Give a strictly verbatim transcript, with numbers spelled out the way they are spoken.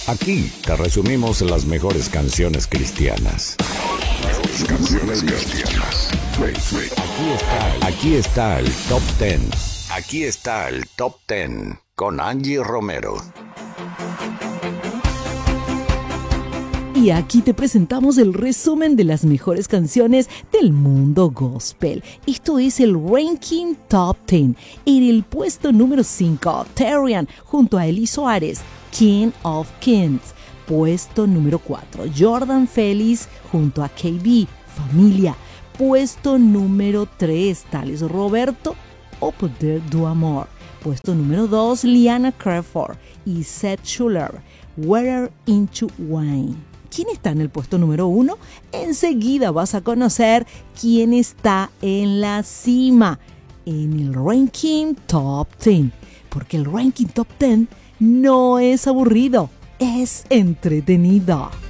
Aquí te resumimos las mejores canciones cristianas. Canciones cristianas. Aquí está, aquí está el Top Ten. Aquí está el Top Ten con Angie Romero. Y aquí te presentamos el resumen de las mejores canciones del mundo gospel. Esto es el Ranking Top diez. En el puesto número cinco, Terrian junto a Eli Suárez, King of Kings. Puesto número cuatro, Jordan Félix junto a K B, Familia. Puesto número tres, Tales Roberto, O Poder do Amor. Puesto número dos, Liana Crawford y Seth Schuller, Water into Wine. ¿Quién está en el puesto número uno? Enseguida vas a conocer quién está en la cima en el Ranking Top diez. Porque el Ranking Top diez no es aburrido, es entretenido.